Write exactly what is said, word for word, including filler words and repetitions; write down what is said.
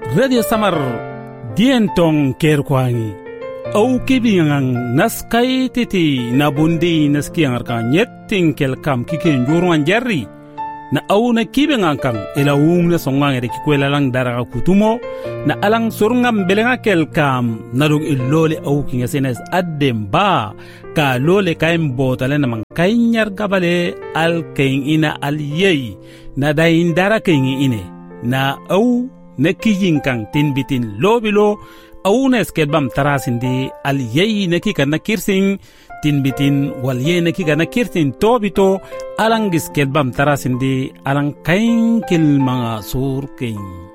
Radio Samar dien tong kerkwangi au kibingang naskai titi nabundi naskiang arkan yetting kelkam kiken juruan jerry na au na kibingang kang ila ung na songang ere kikwela lang daraga kutumo na alang surungam belenga kelkam narung ilole au kinga senes addem ba ka lole kaim botale na mang kainyar gabale al kain ina al yei na dain dara kain ine na au na kijin kang tinbitin lobilo au na skedbam tarasindi al yei na kika na kirsing tinbitin wal yei na kika na kirsin tobito alang skedbam tarasindi alang kain kil mga sur kain